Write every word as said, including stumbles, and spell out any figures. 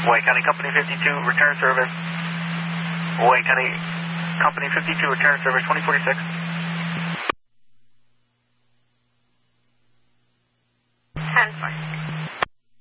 Hawaii County Company fifty-two, return service. Hawaii County Company fifty-two, return service twenty forty-six. ten four.